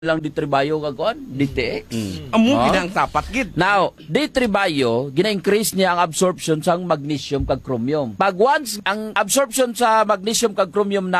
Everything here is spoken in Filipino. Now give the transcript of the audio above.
lang D3-bio kag kuan, DTX. Amo ginang tapat gid. Now, D3-bio, gina-increase niya ang absorption sa magnesium kag chromium. Pag once ang absorption sa magnesium kag chromium na